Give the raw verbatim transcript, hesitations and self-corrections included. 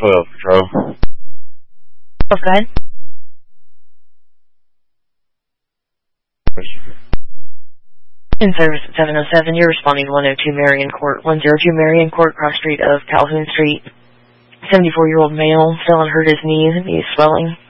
twelve, Patrol. Oh, go ahead. In service at seven oh seven, you're responding to one oh two Marion Court, one oh two Marion Court, cross street of Calhoun Street. seventy-four-year-old male, still unhurt his knees and he's swelling.